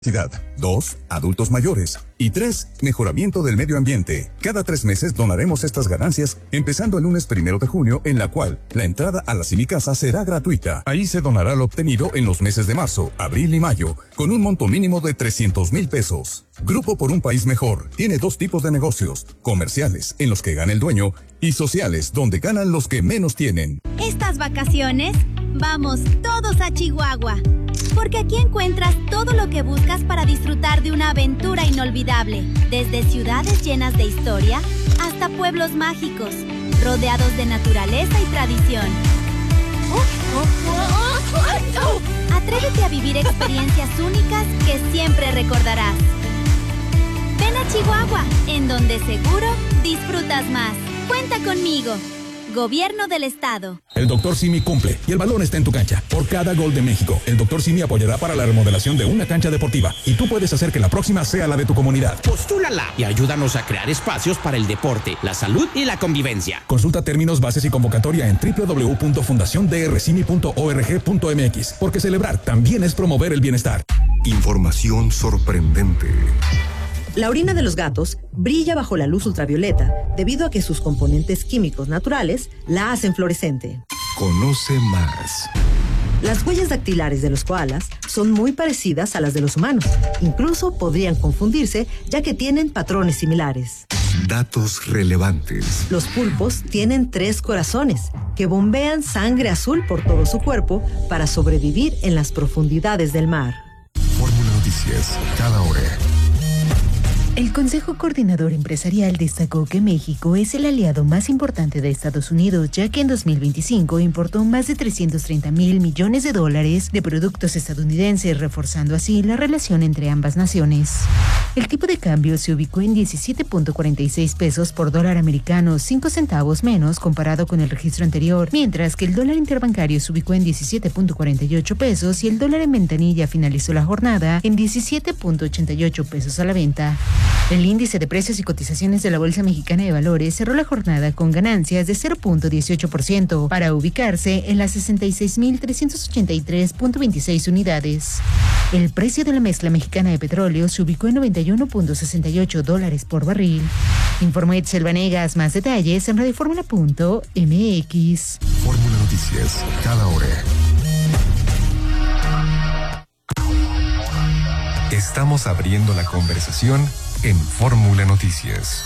2, adultos mayores. Y 3, mejoramiento del medio ambiente. Cada 3 meses donaremos estas ganancias, empezando el lunes 1 de junio, en la cual la entrada a la Simicasa será gratuita. Ahí se donará lo obtenido en los meses de marzo, abril y mayo, con un monto mínimo de 300,000 pesos. Grupo por un país mejor tiene 2 tipos de negocios: comerciales, en los que gana el dueño, y sociales, donde ganan los que menos tienen. Estas vacaciones, vamos todos a Chihuahua. Porque aquí encuentras todo lo que buscas para disfrutar de una aventura inolvidable. Desde ciudades llenas de historia hasta pueblos mágicos, rodeados de naturaleza y tradición. Atrévete a vivir experiencias únicas que siempre recordarás. Ven a Chihuahua, en donde seguro disfrutas más. Cuenta conmigo. Gobierno del Estado. El Dr. Simi cumple y el balón está en tu cancha. Por cada gol de México, el Dr. Simi apoyará para la remodelación de una cancha deportiva y tú puedes hacer que la próxima sea la de tu comunidad. Postúlala y ayúdanos a crear espacios para el deporte, la salud y la convivencia. Consulta términos, bases y convocatoria en www.fundaciondrcimi.org.mx, porque celebrar también es promover el bienestar. Información sorprendente. La orina de los gatos brilla bajo la luz ultravioleta debido a que sus componentes químicos naturales la hacen fluorescente. Conoce más. Las huellas dactilares de los koalas son muy parecidas a las de los humanos. Incluso podrían confundirse, ya que tienen patrones similares. Datos relevantes. Los pulpos tienen 3 corazones que bombean sangre azul por todo su cuerpo para sobrevivir en las profundidades del mar. Fórmula Noticias, cada hora. El Consejo Coordinador Empresarial destacó que México es el aliado más importante de Estados Unidos, ya que en 2025 importó más de $330,000 millones de productos estadounidenses, reforzando así la relación entre ambas naciones. El tipo de cambio se ubicó en 17.46 pesos por dólar americano, 5 centavos menos comparado con el registro anterior, mientras que el dólar interbancario se ubicó en 17.48 pesos y el dólar en ventanilla finalizó la jornada en 17.88 pesos a la venta. El índice de precios y cotizaciones de la Bolsa Mexicana de Valores cerró la jornada con ganancias de 0.18% para ubicarse en las 66,383.26 unidades. El precio de la mezcla mexicana de petróleo se ubicó en $91.68 por barril. Informó Edsel Vanegas. Más detalles en radioformula.mx. Fórmula Noticias, cada hora. Estamos abriendo la conversación en Fórmula Noticias.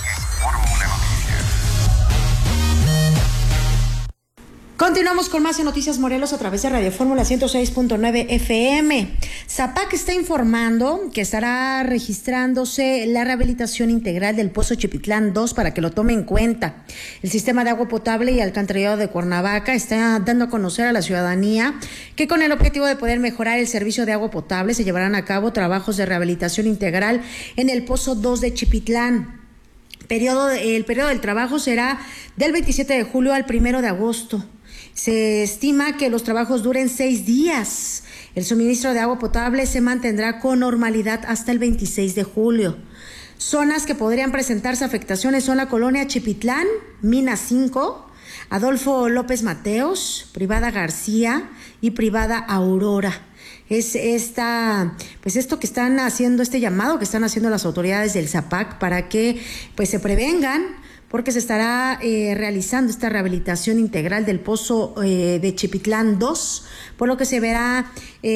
Continuamos con más en Noticias Morelos a través de Radio Fórmula 106.9 FM. Zapac está informando que estará registrándose la rehabilitación integral del Pozo Chipitlán 2 para que lo tome en cuenta. El sistema de agua potable y alcantarillado de Cuernavaca está dando a conocer a la ciudadanía que con el objetivo de poder mejorar el servicio de agua potable se llevarán a cabo trabajos de rehabilitación integral en el Pozo 2 de Chipitlán. El periodo del trabajo será del 27 de julio al 1 de agosto. Se estima que los trabajos duren 6 días. El suministro de agua potable se mantendrá con normalidad hasta el 26 de julio. Zonas que podrían presentarse afectaciones son la colonia Chipitlán, Mina 5, Adolfo López Mateos, Privada García y Privada Aurora. Es esto que están haciendo, este llamado que están haciendo las autoridades del Zapac para que pues se prevengan, porque se estará realizando esta rehabilitación integral del Pozo de Chipitlán 2, por lo que se verá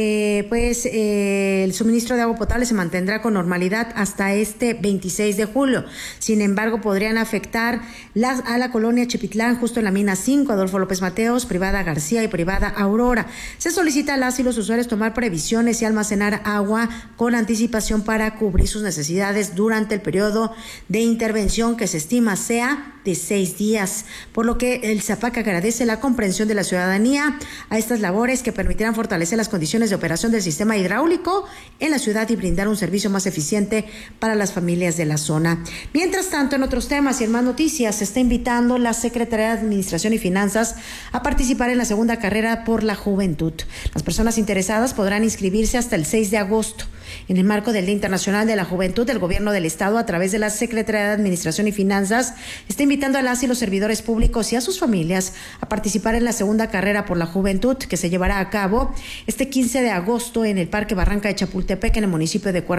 el suministro de agua potable se mantendrá con normalidad hasta este 26 de julio. Sin embargo, podrían afectar a la colonia Chipitlán, justo en la Mina 5, Adolfo López Mateos, Privada García y Privada Aurora. Se solicita a las y los usuarios tomar previsiones y almacenar agua con anticipación para cubrir sus necesidades durante el periodo de intervención, que se estima sea de 6 días, por lo que el Zapac agradece la comprensión de la ciudadanía a estas labores que permitirán fortalecer las condiciones de operación del sistema hidráulico en la ciudad y brindar un servicio más eficiente para las familias de la zona. Mientras tanto, en otros temas y en más noticias, se está invitando la Secretaría de Administración y Finanzas a participar en la segunda carrera por la juventud. Las personas interesadas podrán inscribirse hasta el 6 de agosto. En el marco del Día Internacional de la Juventud, el Gobierno del Estado, a través de la Secretaría de Administración y Finanzas, está invitando a las y los servidores públicos y a sus familias a participar en la segunda carrera por la juventud, que se llevará a cabo este 15 de agosto en el Parque Barranca de Chapultepec, en el municipio de Cuernavaca.